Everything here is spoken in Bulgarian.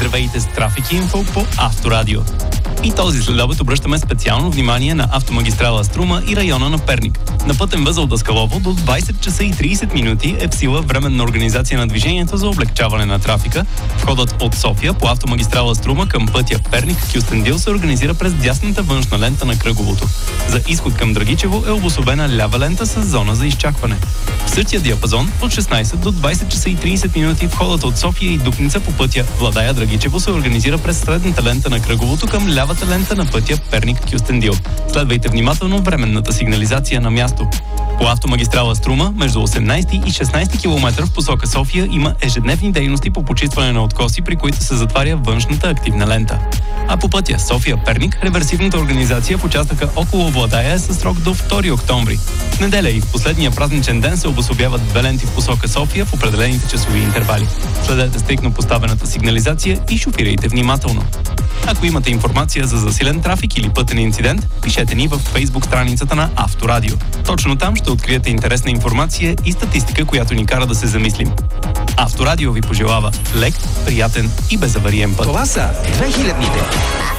здравейте с Трафик Инфо по Авторадио. И този следобед обръщаме специално внимание на автомагистрала Струма и района на Перник. На пътен възел Даскалово до 20 часа и 30 минути е в сила временна организация на движението за облегчаване на трафика. Входът от София по автомагистрала Струма към пътя Перник-Кюстендил се организира през дясната външна лента на кръговото. За изход към Драгичево е обособена лява лента с зона за изчакване. В същия диапазон от 16 до 20 часа и 30 минути входът от София и Дупница по пътя Владая-Драгичево се организира през средната лента на кръговото към лявата лента на пътя Перник-Кюстендил. Следвайте внимателно временната сигнализация на място. По автомагистрала Струма, между 18 и 16 км в посока София има ежедневни дейности по почистване на откоси, при които се затваря външната активна лента. А по пътя София-Перник, реверсивната организация в участъка около Владая е със срок до 2 октомври. В неделя и в последния празничен ден се обособяват две ленти в посока София в определените часови интервали. Следете стриктно поставената сигнализация и шофирайте внимателно. Ако имате информация за засилен трафик или пътен инцидент, пишете ни в Facebook страницата на Авторадио. Точно там ще откриете интересна информация и статистика, която ни кара да се замислим. Авторадио ви пожелава лек, приятен и безавариен път. Това са 2000-ните.